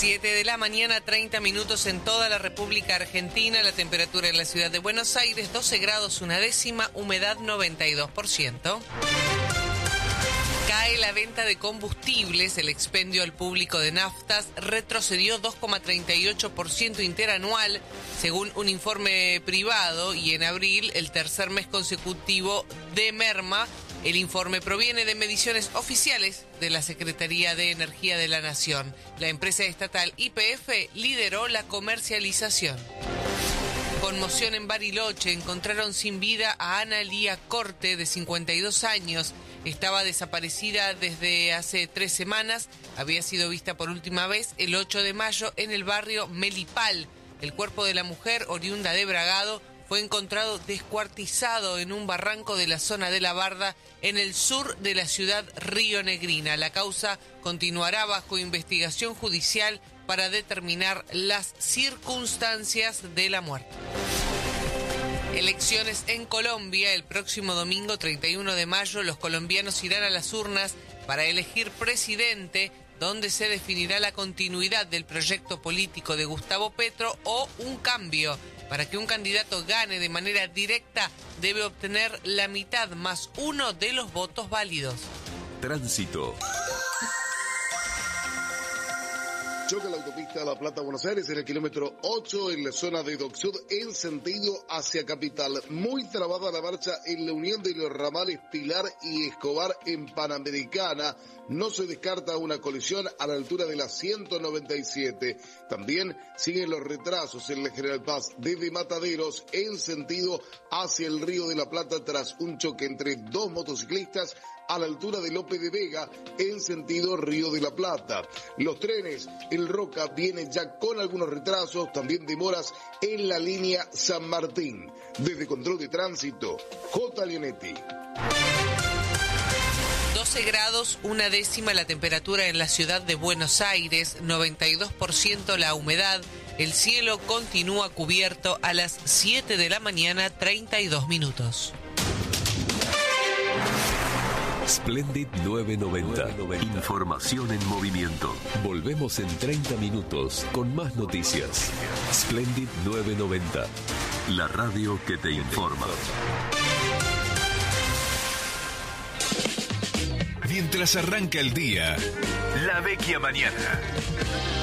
7 de la mañana, 30 minutos en toda la República Argentina. La temperatura en la ciudad de Buenos Aires, 12 grados 1 décima, humedad 92%. Cae la venta de combustibles, el expendio al público de naftas retrocedió 2,38% interanual, según un informe privado, y en abril, el tercer mes consecutivo de merma. El informe proviene de mediciones oficiales de la Secretaría de Energía de la Nación. La empresa estatal YPF lideró la comercialización. Conmoción en Bariloche. Encontraron sin vida a Ana Lía Corte, de 52 años. Estaba desaparecida desde hace 3 semanas. Había sido vista por última vez el 8 de mayo en el barrio Melipal. El cuerpo de la mujer, oriunda de Bragado, fue encontrado descuartizado en un barranco de la zona de La Barda, en el sur de la ciudad rionegrina. La causa continuará bajo investigación judicial para determinar las circunstancias de la muerte. Elecciones en Colombia. El próximo domingo 31 de mayo los colombianos irán a las urnas para elegir presidente, donde se definirá la continuidad del proyecto político de Gustavo Petro o un cambio. Para que un candidato gane de manera directa, debe obtener la mitad más uno de los votos válidos. Tránsito. Choca la autopista La Plata-Buenos Aires en el kilómetro 8 en la zona de Dock Sud en sentido hacia Capital. Muy trabada la marcha en la unión de los ramales Pilar y Escobar en Panamericana. No se descarta una colisión a la altura de la 197. También siguen los retrasos en la General Paz desde Mataderos en sentido hacia el Río de la Plata tras un choque entre 2 motociclistas a la altura de López de Vega en sentido Río de la Plata. Los trenes, el Roca viene ya con algunos retrasos, también demoras en la línea San Martín. Desde Control de Tránsito, J. Leonetti. 12 grados 1 décima la temperatura en la ciudad de Buenos Aires, 92% la humedad. El cielo continúa cubierto a las 7 de la mañana, 32 minutos. Splendid 990. Información en movimiento. Volvemos en 30 minutos con más noticias. Splendid 990. La radio que te informa. Mientras arranca el día, La Vecchia Mañana.